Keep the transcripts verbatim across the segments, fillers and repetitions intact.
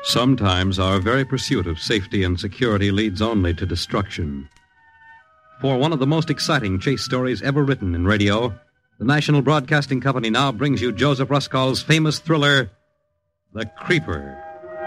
Sometimes our very pursuit of safety and security leads only to destruction. For one of the most exciting chase stories ever written in radio, the National Broadcasting Company now brings you Joseph Ruskall's famous thriller, The Creeper.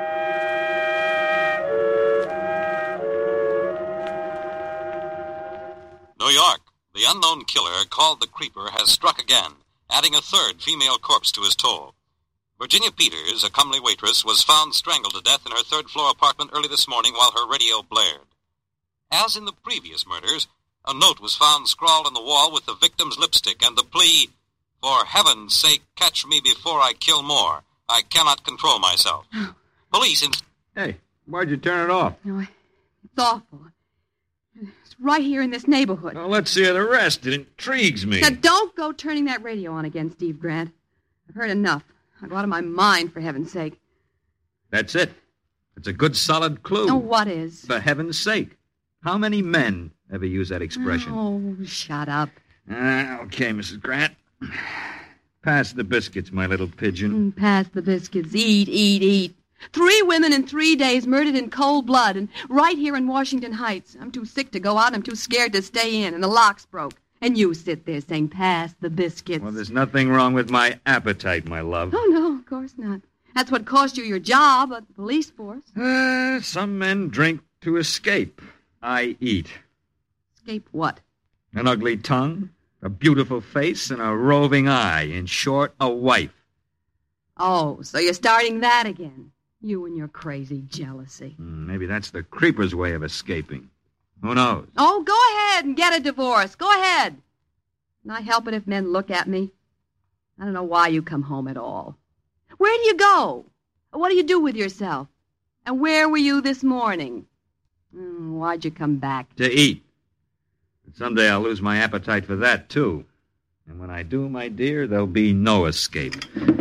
New York. The unknown killer, called the Creeper, has struck again, adding a third female corpse to his toll. Virginia Peters, a comely waitress, was found strangled to death in her third-floor apartment early this morning while her radio blared. As in the previous murders, a note was found scrawled on the wall with the victim's lipstick and the plea, "For heaven's sake, catch me before I kill more. I cannot control myself." Police in... Hey, why'd you turn it off? No, it's awful. It's right here in this neighborhood. Well, let's hear the rest. It intrigues me. Now, don't go turning that radio on again, Steve Grant. I've heard enough. I'll go out of my mind, for heaven's sake. That's it. It's a good, solid clue. Oh, what is? For heaven's sake. How many men ever use that expression? Oh, shut up. Uh, okay, Missus Grant. Pass the biscuits, my little pigeon. Mm, pass the biscuits. Eat, eat, eat. Three women in three days murdered in cold blood, and right here in Washington Heights. I'm too sick to go out, I'm too scared to stay in, and the lock's broke. And you sit there saying, pass the biscuits. Well, there's nothing wrong with my appetite, my love. Oh, no, of course not. That's what cost you your job at the police force. Uh, some men drink to escape. I eat. Escape what? An ugly tongue, a beautiful face, and a roving eye. In short, a wife. Oh, so you're starting that again. You and your crazy jealousy. Mm, maybe that's the creeper's way of escaping. Who knows? Oh, go ahead and get a divorce. Go ahead. Can I help it if men look at me? I don't know why you come home at all. Where do you go? What do you do with yourself? And where were you this morning? Mm, why'd you come back? To eat. But someday I'll lose my appetite for that, too. And when I do, my dear, there'll be no escape.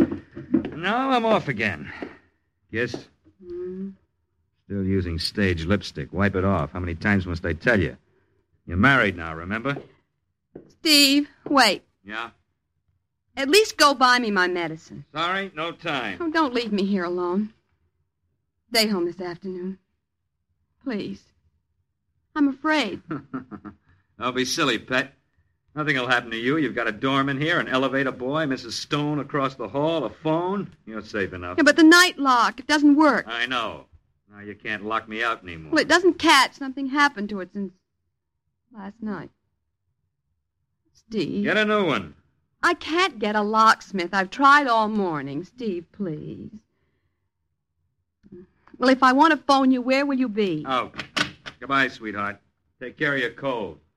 Now I'm off again. Yes? Mm. Still using stage lipstick. Wipe it off. How many times must I tell you? You're married now, remember? Steve, wait. Yeah? At least go buy me my medicine. Sorry, no time. Oh, don't leave me here alone. Stay home this afternoon. Please. I'm afraid. Don't be silly, pet. Nothing will happen to you. You've got a doorman here, an elevator boy, Missus Stone across the hall, a phone. You're safe enough. Yeah, but the night lock, it doesn't work. I know. Now you can't lock me out anymore. Well, it doesn't catch. Something happened to it since last night. Steve. Get a new one. I can't get a locksmith. I've tried all morning. Steve, please. Well, if I want to phone you, where will you be? Oh, goodbye, sweetheart. Take care of your cold.